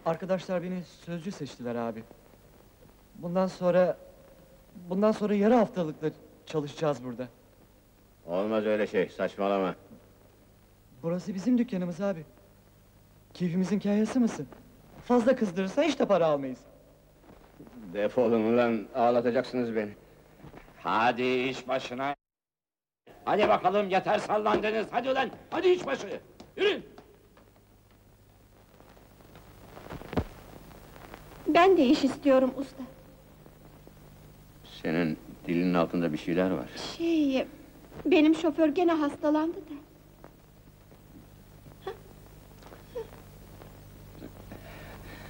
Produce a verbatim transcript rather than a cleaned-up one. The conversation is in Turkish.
Arkadaşlar beni sözcü seçtiler abi. Bundan sonra... Bundan sonra yarı haftalıkla çalışacağız burada. Olmaz öyle şey, saçmalama. Burası bizim dükkanımız abi. Keyfimizin kâhyası mısın? Fazla kızdırırsan hiç de para almayız. Defolun ulan, ağlatacaksınız beni. Hadi iş başına! Hadi bakalım, yeter sallandınız, hadi ulan! Hadi iş başı! Yürüyün! Ben de iş istiyorum usta. Senin dilinin altında bir şeyler var. Şey... Benim şoför gene hastalandı da.